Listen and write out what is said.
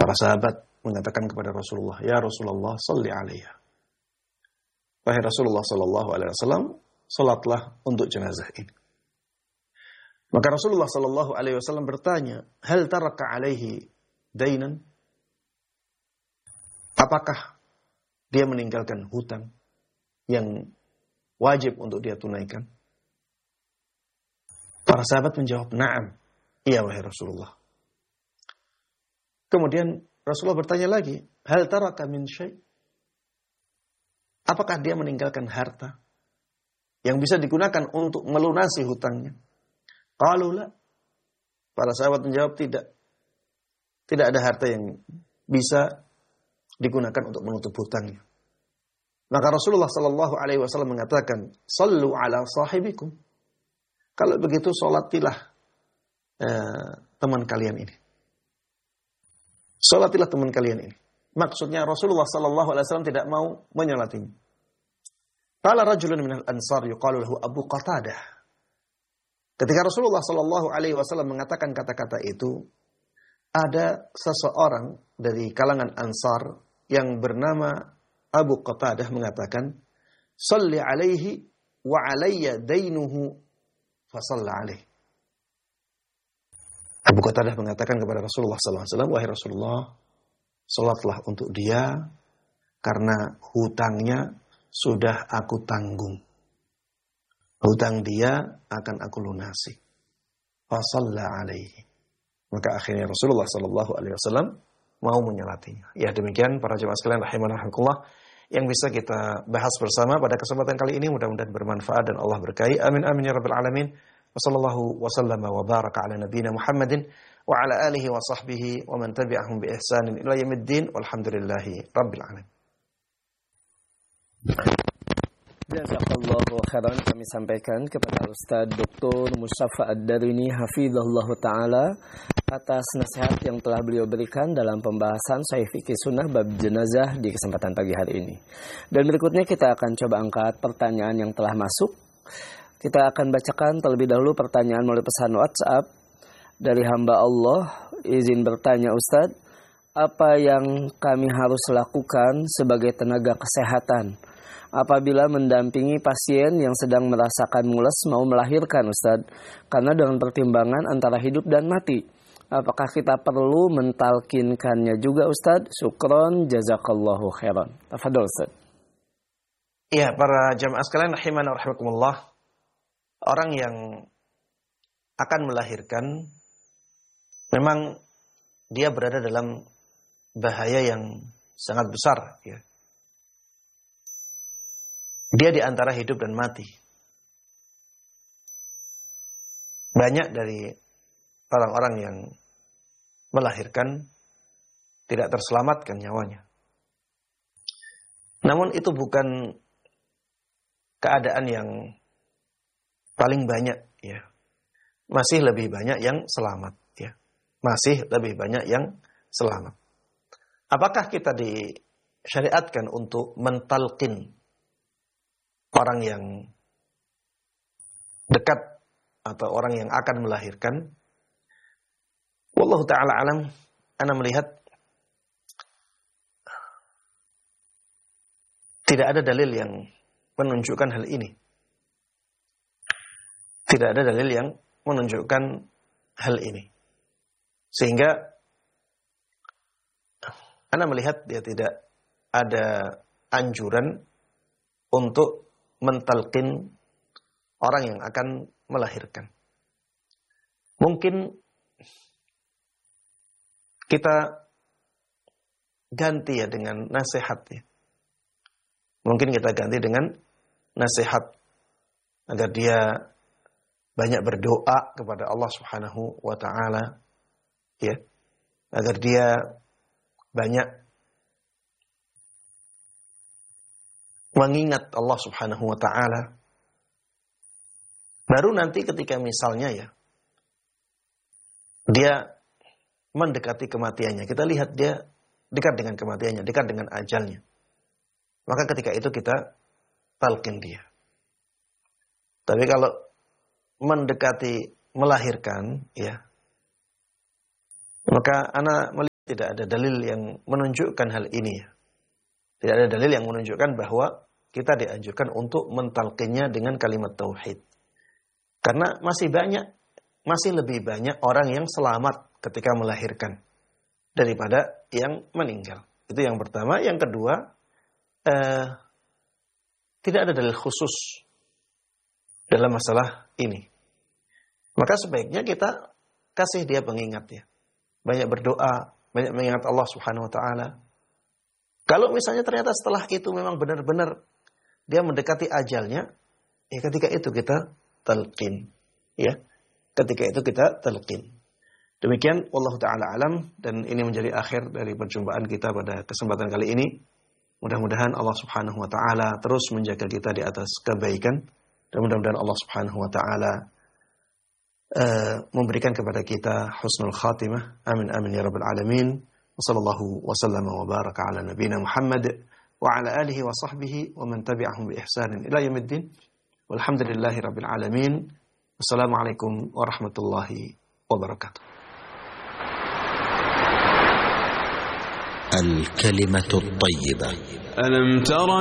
Para sahabat mengatakan kepada Rasulullah, "Ya Rasulullah, shalli 'alaiha." Wahai Rasulullah sallallahu alaihi wasallam, salatlah untuk jenazah ini. Maka Rasulullah sallallahu alaihi wasallam bertanya, "Hal taraka 'alaihi dainan?" Apakah dia meninggalkan hutang yang wajib untuk dia tunaikan? Para sahabat menjawab, "Na'am." Iya wahai Rasulullah. Kemudian Rasulullah bertanya lagi, "Hal taraka min syai'?" Apakah dia meninggalkan harta yang bisa digunakan untuk melunasi hutangnya? Qalu la. Para sahabat menjawab, tidak. Tidak ada harta yang bisa digunakan untuk menutup hutangnya. Maka Rasulullah sallallahu alaihi wasallam mengatakan, "Shallu ala sahibikum." Kalau begitu salatilah teman kalian ini. Salatilah teman kalian ini. Maksudnya Rasulullah sallallahu alaihi wasallam tidak mau menyolatinya. Qala rajulun minal ansar yuqalu lahu Abu Qatadah. Ketika Rasulullah sallallahu alaihi wasallam mengatakan kata-kata itu, ada seseorang dari kalangan Ansar yang bernama Abu Qatadah mengatakan, "Shalli alaihi wa alayya dainuhu fa shalla alaihi." Abu Qatadah mengatakan kepada Rasulullah sallallahu alaihi wasallam, "Wahai Rasulullah, salatlah untuk dia karena hutangnya sudah aku tanggung. Hutang dia akan aku lunasi." Fa shalla alaihi. Maka akhirnya Rasulullah sallallahu alaihi wasallam mau menyolatinya. Ya, demikian para jemaah sekalian rahimanallah yang bisa kita bahas bersama pada kesempatan kali ini, mudah-mudahan bermanfaat dan Allah berkahi. Amin amin ya rabbal alamin. Wassallallahu wasallama wa baraka ala nabiyyina Muhammadin wa ala alihi wa sahbihi wa man tabi'ahum bi ihsanin ila yaumiddin walhamdulillahi rabbil alamin. Jazakallahu khairan kami sampaikan kepada Ustaz Dr. Mustafa Ad-Darini hafizahullah taala atas nasihat yang telah beliau berikan dalam pembahasan Sahih Fikih Sunnah bab jenazah di kesempatan pagi hari ini. Dan berikutnya kita akan coba angkat pertanyaan yang telah masuk. Kita akan bacakan terlebih dahulu pertanyaan melalui pesan WhatsApp dari hamba Allah. Izin bertanya Ustaz, apa yang kami harus lakukan sebagai tenaga kesehatan apabila mendampingi pasien yang sedang merasakan mules mau melahirkan Ustaz? Karena dengan pertimbangan antara hidup dan mati, apakah kita perlu mentalkinkannya juga Ustaz? Syukron, jazakallahu khairan. Tafadhol Ustaz. Ya, para jamaah sekalian rahimana wa rahimakumullah. Orang yang akan melahirkan memang dia berada dalam bahaya yang sangat besar, ya. Dia di antara hidup dan mati. Banyak dari orang-orang yang melahirkan tidak terselamatkan nyawanya. Namun itu bukan keadaan yang paling banyak, ya. Masih lebih banyak yang selamat, ya. Masih lebih banyak yang selamat. Apakah kita disyariatkan untuk mentalqin orang yang dekat atau orang yang akan melahirkan? Wallahu ta'ala alam, ana melihat tidak ada dalil yang menunjukkan hal ini. Tidak ada dalil yang menunjukkan hal ini. Sehingga ana melihat dia tidak ada anjuran untuk mentalqin orang yang akan melahirkan. Mungkin kita ganti ya dengan nasihat, ya. Mungkin kita ganti dengan nasihat agar dia banyak berdoa kepada Allah Subhanahu wa taala, ya. Agar dia banyak mengingat Allah Subhanahu wa taala. Baru nanti ketika misalnya ya dia mendekati kematiannya, kita lihat dia dekat dengan kematiannya, dekat dengan ajalnya, maka ketika itu kita talqin dia. Tapi kalau mendekati melahirkan, ya, maka ana melihat tidak ada dalil yang menunjukkan hal ini. Tidak ada dalil yang menunjukkan bahwa kita dianjurkan untuk mentalqinnya dengan kalimat tauhid. Karena masih lebih banyak orang yang selamat ketika melahirkan daripada yang meninggal. Itu yang pertama. Yang kedua, tidak ada dalil khusus dalam masalah ini. Maka sebaiknya kita kasih dia pengingat ya. Banyak berdoa, banyak mengingat Allah Subhanahu wa taala. Kalau misalnya ternyata setelah itu memang benar-benar dia mendekati ajalnya, ya ketika itu kita talqin, ya. Ketika itu kita talqin. Demikian wallahu taala alam, dan ini menjadi akhir dari perjumpaan kita pada kesempatan kali ini. Mudah-mudahan Allah Subhanahu wa taala terus menjaga kita di atas kebaikan, dan mudah-mudahan Allah Subhanahu wa taala memberikan kepada kita husnul khatimah. Amin amin ya rabbal alamin. Wassallallahu wasallam wa baraka ala nabiyyina Muhammad wa ala alihi wa sahbihi wa man tabi'ahum bi ihsanin ila yaumiddin. Walhamdulillahi rabbil alamin. Wassalamualaikum warahmatullahi wabarakatuh. الكلمة الطيبة. ألم تر